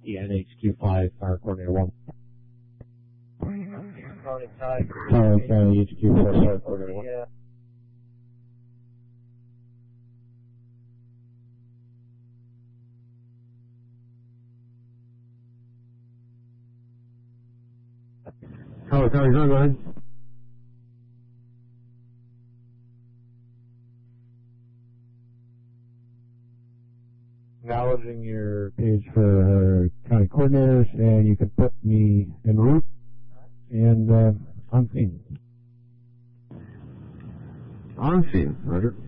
Yeah, HQ5, Fire Coordinator 1. County Ty. County HQ4, Fire Coordinator 1. Yeah. Howard County, go ahead. Acknowledging your page for county coordinators, and you can put me en route and on scene. On scene, Roger.